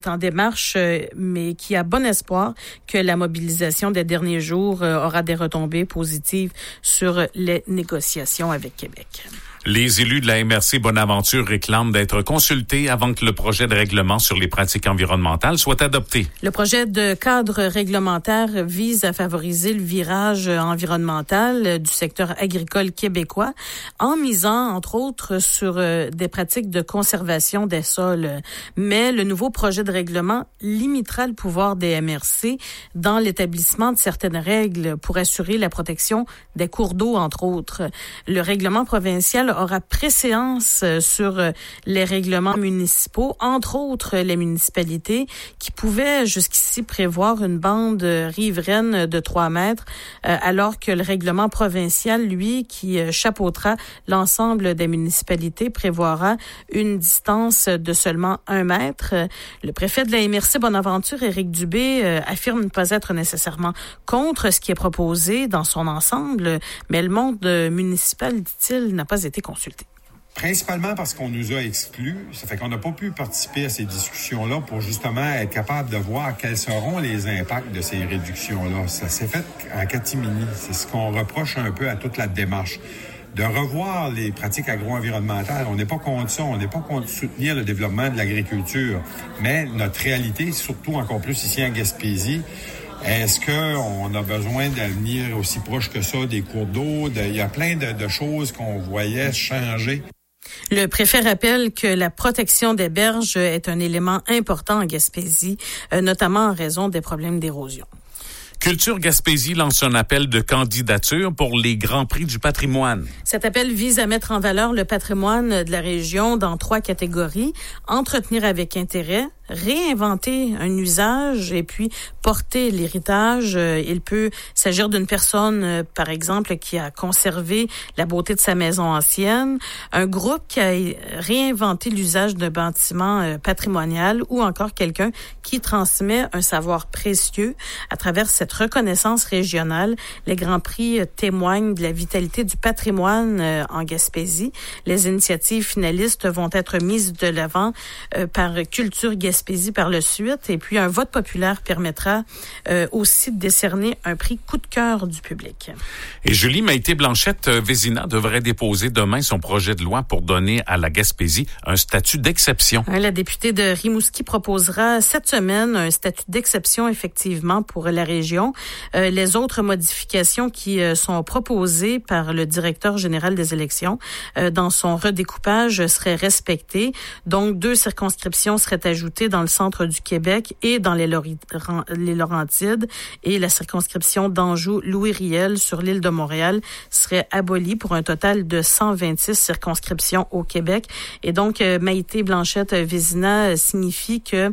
en démarche, mais qui a bon espoir que la mobilisation des derniers jours aura des retombées positives sur les négociations avec Québec. Les élus de la MRC Bonaventure réclament d'être consultés avant que le projet de règlement sur les pratiques environnementales soit adopté. Le projet de cadre réglementaire vise à favoriser le virage environnemental du secteur agricole québécois en misant, entre autres, sur des pratiques de conservation des sols. Mais le nouveau projet de règlement limitera le pouvoir des MRC dans l'établissement de certaines règles pour assurer la protection des cours d'eau, entre autres. Le règlement provincial aura préséance sur les règlements municipaux, entre autres les municipalités qui pouvaient jusqu'ici prévoir une bande riveraine de 3 mètres, alors que le règlement provincial, lui, qui chapeautera l'ensemble des municipalités, prévoira une distance de seulement 1 mètre. Le préfet de la MRC Bonaventure, Éric Dubé, affirme ne pas être nécessairement contre ce qui est proposé dans son ensemble, mais le monde municipal, dit-il, n'a pas été consulté. Principalement parce qu'on nous a exclus. Ça fait qu'on n'a pas pu participer à ces discussions-là pour justement être capable de voir quels seront les impacts de ces réductions-là. Ça s'est fait en catimini. C'est ce qu'on reproche un peu à toute la démarche. De revoir les pratiques agro-environnementales. On n'est pas contre ça. On n'est pas contre soutenir le développement de l'agriculture. Mais notre réalité, surtout encore plus ici en Gaspésie, est-ce qu'on a besoin de venir aussi proche que ça des cours d'eau? Il y a plein de choses qu'on voyait changer. Le préfet rappelle que la protection des berges est un élément important en Gaspésie, notamment en raison des problèmes d'érosion. Culture Gaspésie lance un appel de candidature pour les Grands Prix du patrimoine. Cet appel vise à mettre en valeur le patrimoine de la région dans 3 catégories. Entretenir avec intérêt, réinventer un usage et puis porter l'héritage. Il peut s'agir d'une personne, par exemple, qui a conservé la beauté de sa maison ancienne, un groupe qui a réinventé l'usage d'un bâtiment patrimonial ou encore quelqu'un qui transmet un savoir précieux. À travers cette reconnaissance régionale, les Grands Prix témoignent de la vitalité du patrimoine en Gaspésie. Les initiatives finalistes vont être mises de l'avant par Culture Gaspésie par le suite. Et puis, un vote populaire permettra aussi de décerner un prix coup de cœur du public. Et Julie Maïté-Blanchette-Vézina devrait déposer demain son projet de loi pour donner à la Gaspésie un statut d'exception. La députée de Rimouski proposera cette semaine un statut d'exception, effectivement, pour la région. Les autres modifications qui sont proposées par le directeur général des élections dans son redécoupage seraient respectées. Donc, 2 circonscriptions seraient ajoutées dans le centre du Québec et dans les Laurentides, et la circonscription d'Anjou-Louis-Riel sur l'île de Montréal serait abolie pour un total de 126 circonscriptions au Québec. Et donc, Maïté Blanchette-Vézina signifie que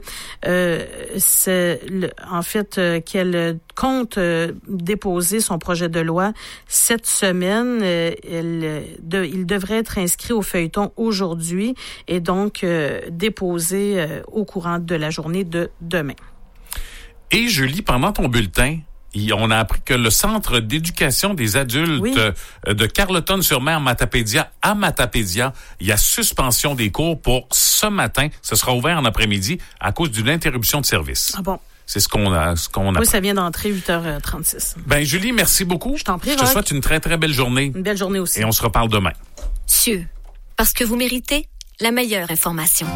qu'elle compte déposer son projet de loi cette semaine. Il devrait être inscrit au feuilleton aujourd'hui et donc déposé au courant de la journée de demain. Et Julie, pendant ton bulletin, on a appris que le Centre d'éducation des adultes de Carleton-sur-Mer à Matapédia, il y a suspension des cours pour ce matin. Ce sera ouvert en après-midi à cause d'une interruption de service. Ah bon? C'est ce qu'on a. Oui, ça vient d'entrer 8h36. Ben, Julie, merci beaucoup. Je t'en prie, Je te souhaite une très, très belle journée. Une belle journée aussi. Et on se reparle demain. CIeux, parce que vous méritez la meilleure information.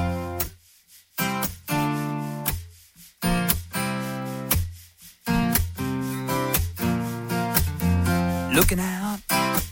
Looking out